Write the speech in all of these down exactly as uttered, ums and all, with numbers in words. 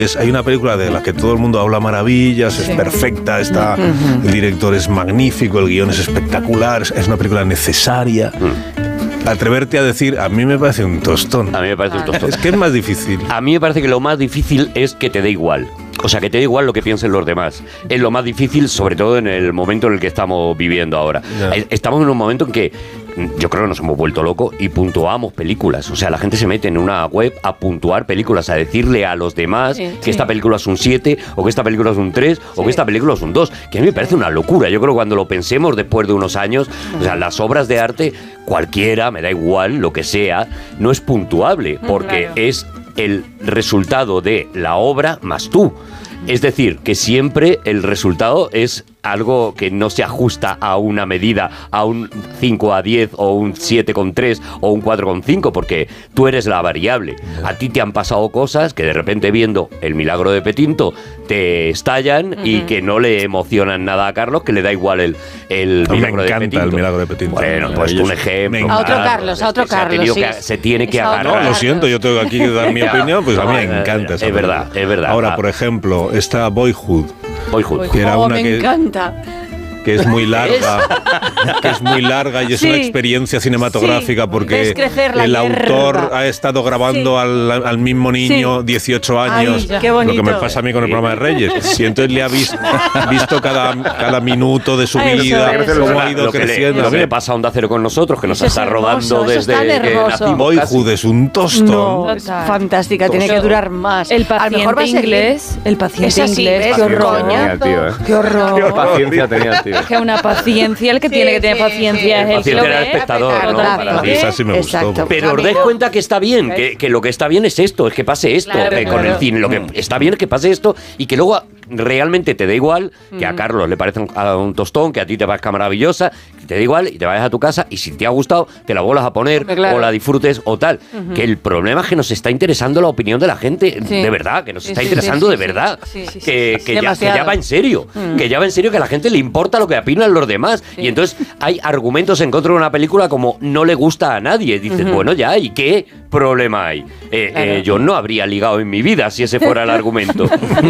Es, hay una película de la que todo el mundo habla maravillas, sí. es perfecta, está, uh-huh. el director es magnífico, el guión es espectacular, es, es una película necesaria. Uh-huh. Atreverte a decir, a mí me parece un tostón. A mí me parece un tostón. Es que es más difícil. A mí me parece que lo más difícil es que te dé igual. O sea, que te dé igual lo que piensen los demás. Es lo más difícil, sobre todo en el momento en el que estamos viviendo ahora. Yeah. Estamos en un momento en que yo creo que nos hemos vuelto locos y puntuamos películas. O sea, la gente se mete en una web a puntuar películas, a decirle a los demás sí, que sí. esta película es un siete, o que esta película es un tres, sí. o que esta película es un dos. Que a mí me parece una locura. Yo creo que cuando lo pensemos después de unos años, o sea, las obras de arte, cualquiera, me da igual, lo que sea, no es puntuable, porque claro. es el resultado de la obra más tú. Es decir, que siempre el resultado es algo que no se ajusta a una medida, a un cinco a diez o un siete coma tres o un cuatro coma cinco, porque tú eres la variable. A ti te han pasado cosas que de repente viendo El milagro de Petinto te estallan uh-huh. y que no le emocionan nada a Carlos, que le da igual el, el milagro de Petinto. Me encanta el milagro de Petinto. Bueno, pues un ejemplo. A otro Carlos, a otro Carlos. Sí. Que, se tiene que agarrar. No, lo siento, yo tengo aquí que dar mi opinión, pues a mí me encanta esa Es verdad, es verdad. Ahora, por ejemplo, está Boyhood. Boyhood. Que era oh, una me que, encanta. Que es muy larga, que es muy larga y es sí. una experiencia cinematográfica sí. porque el autor ha estado grabando sí. al, al mismo niño sí. dieciocho años. Ay, qué bonito. Lo que me pasa a mí con el programa de Reyes. Y entonces le ha visto, visto cada, cada minuto de su Ay, vida, eso, cómo ha ido lo creciendo. Le, lo que le pasa a Onda Cero con nosotros, que nos está rodando desde que nacimos. Boyhood es un tostón. No, es fantástica, tiene que durar más. El paciente inglés. El paciente inglés. Qué horror. Qué horror. Qué paciencia tenía el tío. Que una paciencia, el que sí, tiene que tener sí, paciencia sí. es el el que era el espectador, ¿no? Para mí esa sí me gustó. Exacto. Pero os dais cuenta que está bien, que, que lo que está bien es esto, es que pase esto claro, eh, claro. con el cine. Lo que está bien es que pase esto y que luego realmente te da igual, que a Carlos le parece un, a un tostón, que a ti te parezca maravillosa, que te da igual y te vayas a tu casa y si te ha gustado te la vuelvas a poner claro. o la disfrutes o tal. Uh-huh. Que el problema es que nos está interesando la opinión de la gente, sí. de verdad, que nos sí, está sí, interesando sí, sí, de sí, verdad, sí, sí, que, sí, que, ya, que ya va en serio, uh-huh. que ya va en serio, que a la gente le importa lo que opinan los demás. Sí. Y entonces hay argumentos en contra de una película como no le gusta a nadie. Dices, uh-huh. bueno, ya, ¿y qué problema hay? Eh, claro. eh, yo no habría ligado en mi vida si ese fuera el argumento.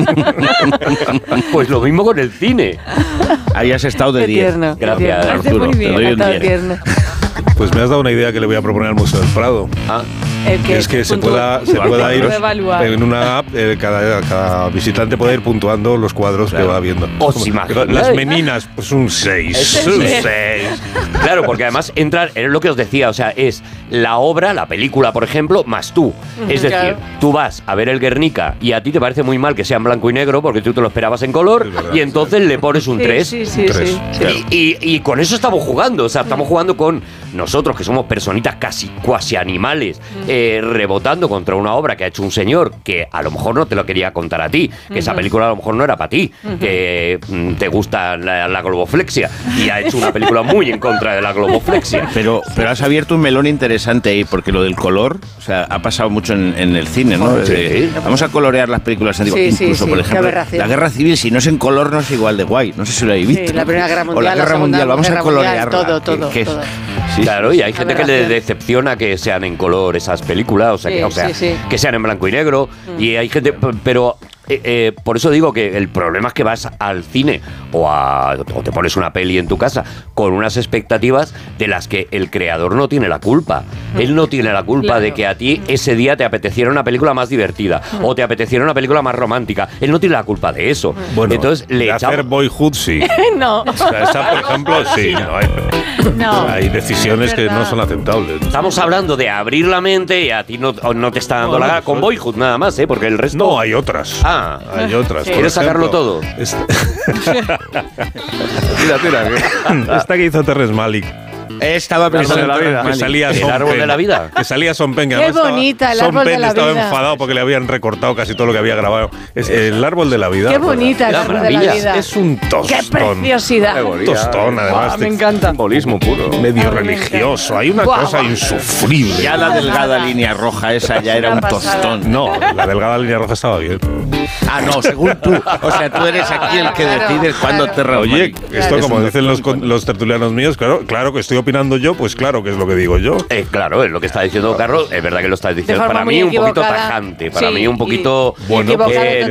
Pues lo mismo con el cine. Ahí has estado de diez. Gracias, Arturo. Te doy un diez. Pues me has dado una idea que le voy a proponer al Museo del Prado. Ah. Que es que se pueda, se pueda ir en una app, eh, cada, cada visitante puede ir puntuando los cuadros claro. que va viendo. Os imagináis. Las meninas, pues un seis. Un seis. Claro, porque además entrar, es lo que os decía, o sea, es la obra, la película, por ejemplo, más tú. Es decir, claro. tú vas a ver el Guernica y a ti te parece muy mal que sea en blanco y negro porque tú te lo esperabas en color verdad, y entonces sí. le pones un tres. Sí, sí, sí, sí, sí. Claro. Y, y, y con eso estamos jugando, o sea, estamos jugando con nosotros que somos personitas casi cuasi animales. Eh, rebotando contra una obra que ha hecho un señor que a lo mejor no te lo quería contar a ti, que uh-huh. esa película a lo mejor no era para ti, uh-huh. que mm, te gusta la, la globoflexia y ha hecho una película muy en contra de la globoflexia. Pero, pero has abierto un melón interesante ahí, porque lo del color, o sea, ha pasado mucho en, en el cine, ¿no? Sí. Eh, vamos a colorear las películas antiguas, sí, incluso, sí, sí. por ejemplo, la Guerra Civil, si no es en color no es igual de guay, no sé si lo habéis visto. Sí, la Primera Guerra Mundial, o la Guerra la Mundial, vamos a colorearla. Todo, todo, que, que todo. Es, sí, claro, y hay gente que le decepciona que sean en color esas películas, o sea, sí, que, o sea sí, sí. que sean en blanco y negro, mm. y hay gente, pero eh, eh, por eso digo que el problema es que vas al cine o, a, o te pones una peli en tu casa con unas expectativas de las que el creador no tiene la culpa. Mm. Él no tiene la culpa claro. de que a ti ese día te apeteciera una película más divertida mm. o te apeteciera una película más romántica. Él no tiene la culpa de eso. Bueno, entonces le de hacer Boyhood sí. no. O sea, esa, por ejemplo, sí. No hay, no. hay decisiones que no son aceptables. Estamos hablando de abrir la mente y a ti no, no te está dando no, la gana con Boyhood nada más, ¿eh? Porque el resto... No, hay otras. Ah, hay otras. Sí. ¿Quieres sacarlo todo? Esta... tira, tira. Esta que hizo Terrence Malick. Estaba pensando en la vida. Que salía el Son árbol Penn, de la vida. Que salía Son Penn. Qué bonita, el Son árbol Penn de la estaba vida. enfadado porque le habían recortado casi todo lo que había grabado. Es el árbol de la vida. Qué bonita el árbol de la vida. Es un tostón. Qué preciosidad. Un tostón, además. Wow, me encanta. Simbolismo puro. Medio Ay, religioso. Hay una wow. cosa insufrible. Ya la delgada línea roja esa ya era un tostón. No, la delgada línea roja estaba bien. Ah, no, según tú. O sea, tú eres aquí el que Claro, decides cuándo claro. te reúnes. Oye, esto Claro. como dicen los, con- los tertulianos míos, claro, claro que estoy opinando yo, pues claro que es lo que digo yo. Eh, claro, es lo que está diciendo Carlos, es verdad que lo está diciendo forma para muy mí un poquito equivocada. tajante, para Sí, mí un y- poquito y equivocado eh,